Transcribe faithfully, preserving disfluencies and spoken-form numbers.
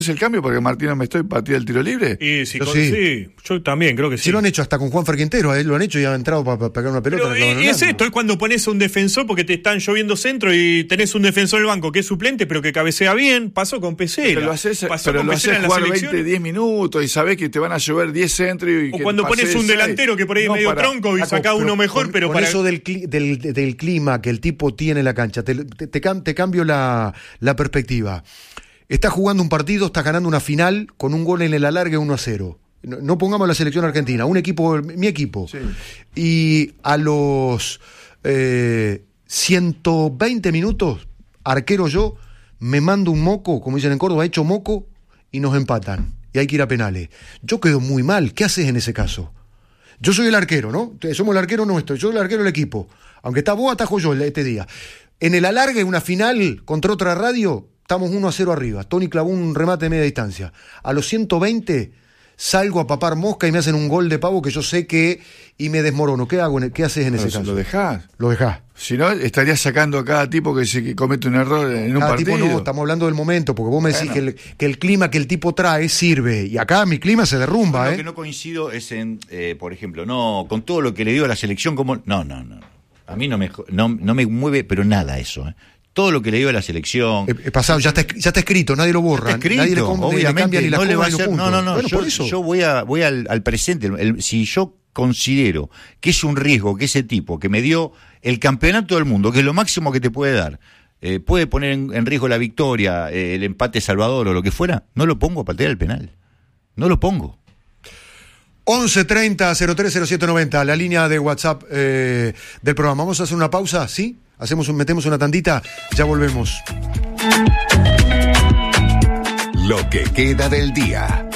el cambio porque Martino me estoy partida el tiro libre? Y si Yo con, sí. sí, yo también creo que sí. Sí lo han hecho hasta con Juan Ferquintero, eh, lo han hecho y han entrado para pa pegar una pelota. Pero en el es esto, es cuando pones a un defensor porque te están lloviendo centro y tenés un defensor del banco que es suplente pero que cabecea bien. Pasó con Pesela. Pero lo haces, Pasó pero con lo Pesela haces en la jugar selección. veinte, diez minutos y sabés que te van a llover diez centros. Y O que cuando pases pones un seis. delantero que por ahí No, es medio para- tronco y Paco, sacá uno mejor, con, pero con para... eso del, cli- del, del clima que el tipo tiene en la cancha, te, te, te cam- te cambio la, la perspectiva. Estás jugando un partido, estás ganando una final con un gol en el alargue uno a cero. No, no pongamos la selección argentina, un equipo, mi equipo. Sí. Y a los eh, ciento veinte minutos, arquero yo, me mando un moco, como dicen en Córdoba, hecho moco, y nos empatan. Y hay que ir a penales. Yo quedo muy mal. ¿Qué haces en ese caso? Yo soy el arquero, ¿no? Somos el arquero nuestro, yo soy el arquero del equipo. Aunque está vos, atajo yo este día. En el alargue, una final contra otra radio, estamos uno a cero arriba. Tony clavó un remate de media distancia. A los ciento veinte salgo a papar mosca y me hacen un gol de pavo que yo sé que... y me desmorono. ¿Qué hago? ¿Qué haces en ese Pero caso? ¿Lo dejás? Lo dejás. Si no, estarías sacando a cada tipo que, se, que comete un error en un Cada partido. tipo no, estamos hablando del momento, porque vos me decís Bueno. que el, que el clima que el tipo trae sirve. Y acá mi clima se derrumba, Lo ¿eh? que no coincido es en, eh, por ejemplo, no con todo lo que le dio a la selección, como no, no, no. A mí no me, no, no me mueve, pero nada eso, ¿eh? Todo lo que le dio a la selección. Eh, eh, pasado, ya está, ya está escrito, nadie lo borra. Está escrito, nadie le, com- le obviamente, cambia ni la no le coma va a ni los hacer, puntos. no, no, no, Bueno, yo, por eso. yo voy a voy al, al presente. El- el- si yo considero que es un riesgo que ese tipo que me dio el campeonato del mundo, que es lo máximo que te puede dar, eh, puede poner en, en riesgo la victoria, eh, el empate Salvador o lo que fuera, no lo pongo a patear el penal. No lo pongo. once treinta cero tres cero siete noventa, la línea de WhatsApp eh, del programa. Vamos a hacer una pausa, ¿sí? Hacemos un, metemos una tandita, ya volvemos. Lo que queda del día.